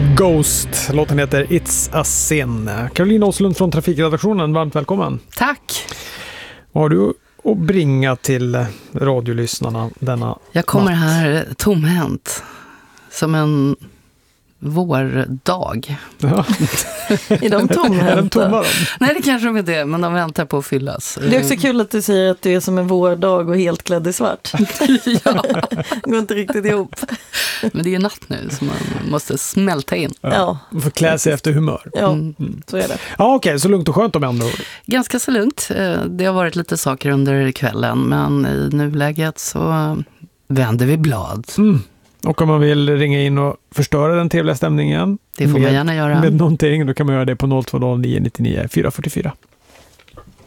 Ghost. Låten heter It's a Sin. Caroline Åslund från Trafikredaktionen, varmt välkommen. Tack. Vad har du att bringa till radiolyssnarna denna Jag kommer natt? här tomhänt. Som en vårdag. Ja. Är de tomhänta? Är de tomma då? Nej, det kanske de inte är, men de väntar på att fyllas. Det är också kul att du säger att du är som en vårdag och helt klädd i svart. Ja. Går inte riktigt ihop. Men det är ju natt nu, så man måste smälta in. Ja, Man får klä sig efter humör. ja så är det. Ja, okej, så lugnt och skönt om andra ord. Ganska så lugnt. Det har varit lite saker under kvällen, men i nuläget så vänder vi blad. Och om man vill ringa in och förstöra den trevliga stämningen Det får man gärna göra. med någonting, då kan man göra det på 020 999 444.